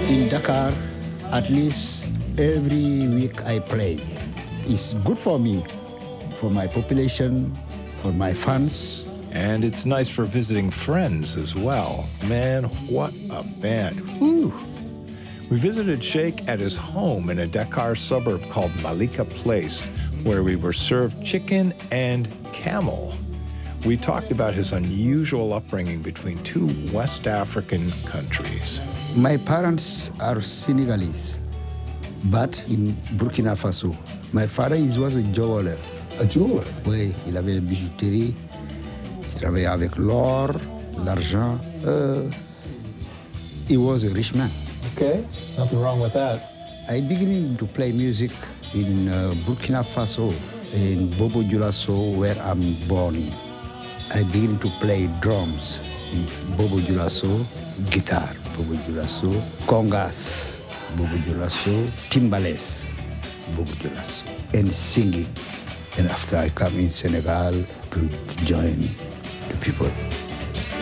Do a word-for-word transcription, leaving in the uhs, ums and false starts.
In Dakar, at least every week I play. It's good for me, for my population, for my fans. And it's nice for visiting friends as well. Man, what a band. Woo! We visited Sheikh at his home in a Dakar suburb called Malika Place, where we were served chicken and camel. We talked about his unusual upbringing between two West African countries. My parents are Senegalese, but in Burkina Faso. My father he was a jeweler. A jeweler? Oui, il avait une bijouterie. Il travaillait avec l'or, l'argent. Uh, he was a rich man. Okay, nothing wrong with that. I began to play music in uh, Burkina Faso, in Bobo Dioulasso, where I'm born. I began to play drums in Bobo Dioulasso, guitar, Bobo Dioulasso, congas, Bobo Dioulasso, timbales, Bobo Dioulasso, and singing. And after I come in Senegal to join the people.